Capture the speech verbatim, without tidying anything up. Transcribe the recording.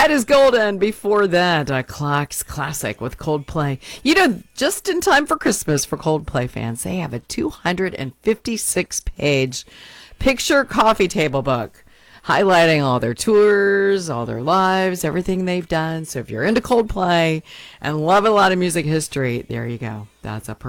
Night is Golden. Before that, a Clocks Classic with Coldplay. You know, just in time for Christmas for Coldplay fans, they have a two hundred fifty-six page picture coffee table book highlighting all their tours, all their lives, everything they've done. So if you're into Coldplay and love a lot of music history, there you go. That's a